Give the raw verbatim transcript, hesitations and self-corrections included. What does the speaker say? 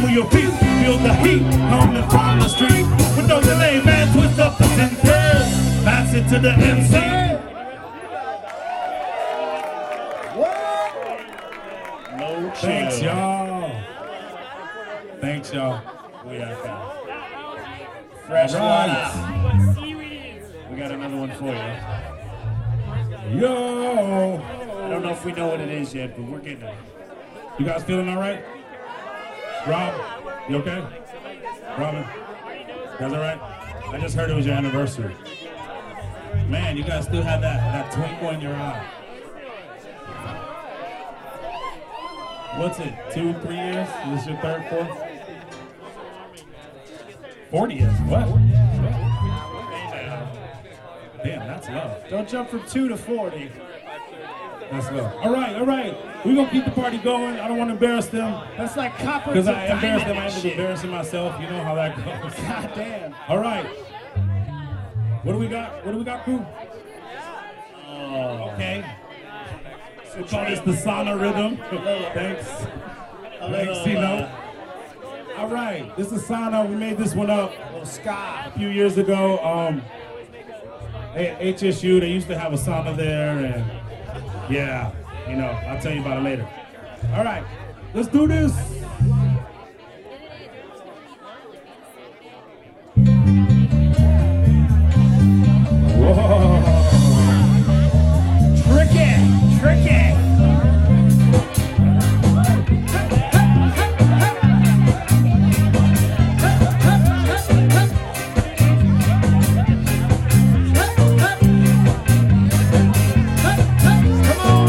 to your feet, feel the heat coming from the street. With no delay, man, twist up the ten tails, pass it to the M C. No chill. Thanks, y'all. Thanks, y'all. We are fast. Fresh right. Water. We got another one for you. Yo. I don't know if we know what it is yet, but we're getting it. You guys feeling all right? Rob, you okay? Robin, you guys all right? I just heard it was your anniversary. Man, you guys still have that, that twinkle in your eye. What's it, two, three years? Is this your third, fourth? forty years, what? Damn, that's low. Don't jump from two to forty. That's low. All right, all right. We're going to keep the party going. I don't want to embarrass them. That's like copper. Because I embarrass them, I end up embarrassing myself. You know how that goes. God damn. All right. What do we got? What do we got, crew? Oh, okay. We call this the sauna rhythm. Thanks. Thanks, Tino. All right. This is sauna. We made this one up a few years ago. Um, at H S U, they used to have a sauna there, and yeah, you know, I'll tell you about it later. All right, let's do this.